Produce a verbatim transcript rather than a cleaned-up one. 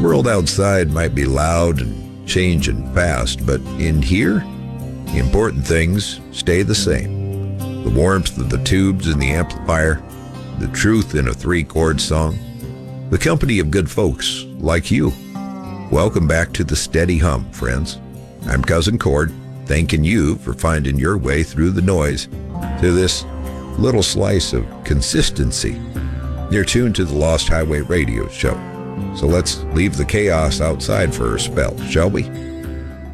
world outside might be loud and changing fast, but in here, the important things stay the same. The warmth of the tubes in the amplifier, the truth in a three-chord song, the company of good folks like you. Welcome back to the Steady Hum, friends. I'm Cousin Cord, thanking you for finding your way through the noise to this little slice of consistency. You're tuned to the Lost Highway Radio Show. So let's leave the chaos outside for a spell, shall we?